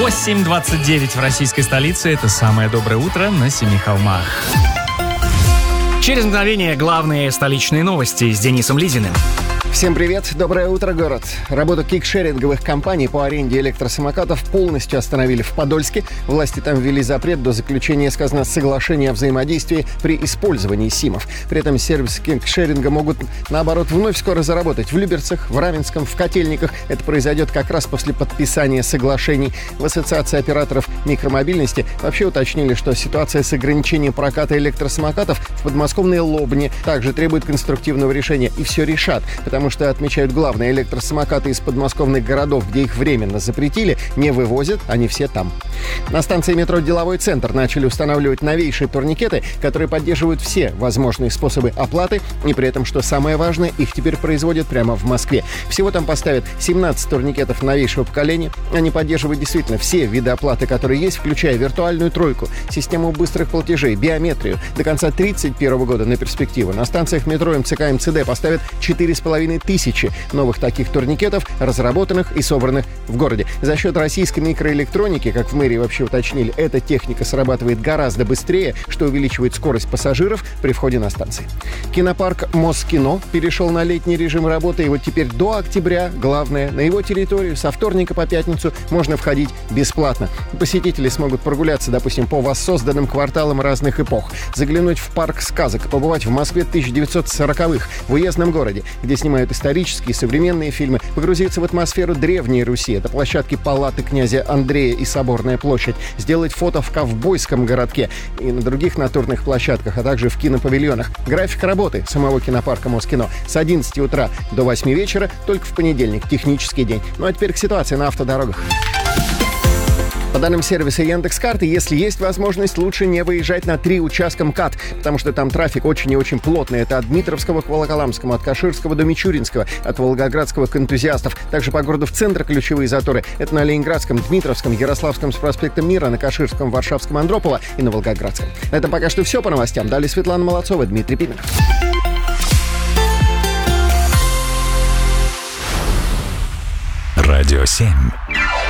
8:29 в российской столице. Это самое доброе утро на Семи холмах. Через мгновение главные столичные новости с Денисом Лизиным. Всем привет, доброе утро, город. Работу кикшеринговых компаний по аренде электросамокатов полностью остановили в Подольске. Власти там ввели запрет до заключения, сказано, соглашения о взаимодействии при использовании СИМов. При этом сервисы кикшеринга могут, наоборот, вновь скоро заработать в Люберцах, в Раменском, в Котельниках. Это произойдет как раз после подписания соглашений. В Ассоциации операторов микромобильности вообще уточнили, что ситуация с ограничением проката электросамокатов в подмосковной Лобне также требует конструктивного решения. И все решат, потому что, отмечают главные, электросамокаты из подмосковных городов, где их временно запретили, не вывозят, они все там. На станции метро «Деловой центр» начали устанавливать новейшие турникеты, которые поддерживают все возможные способы оплаты, и при этом, что самое важное, их теперь производят прямо в Москве. Всего там поставят 17 турникетов новейшего поколения. Они поддерживают действительно все виды оплаты, которые есть, включая виртуальную тройку, систему быстрых платежей, биометрию. До конца 2031 года на перспективу на станциях метро МЦК МЦД поставят 4,5 тысячи новых таких турникетов, разработанных и собранных в городе. За счет российской микроэлектроники, как в мэрии вообще уточнили, эта техника срабатывает гораздо быстрее, что увеличивает скорость пассажиров при входе на станции. Кинопарк Москино перешел на летний режим работы, и вот теперь до октября, главное, на его территорию со вторника по пятницу можно входить бесплатно. Посетители смогут прогуляться, допустим, по воссозданным кварталам разных эпох, заглянуть в парк сказок, побывать в Москве 1940-х, в уездном городе, где снимают исторические и современные фильмы, погрузиться в атмосферу Древней Руси. Это площадки палаты князя Андрея и Соборная площадь. Сделать фото в ковбойском городке и на других натурных площадках, а также в кинопавильонах. График работы самого кинопарка Москино с 11 утра до 8 вечера, только в понедельник, технический день. Ну а теперь к ситуации на автодорогах. По данным сервиса Яндекс.Карты, если есть возможность, лучше не выезжать на 3 участка МКАД, потому что там трафик очень и очень плотный. Это от Дмитровского к Волоколамскому, от Каширского до Мичуринского, от Волгоградского к Энтузиастов. Также по городу в центр ключевые заторы. Это на Ленинградском, Дмитровском, Ярославском с проспектом Мира, на Каширском, Варшавском, Андропова и на Волгоградском. На этом пока что все по новостям. Далее Светлана Молодцова, Дмитрий Пименов. Радио 7.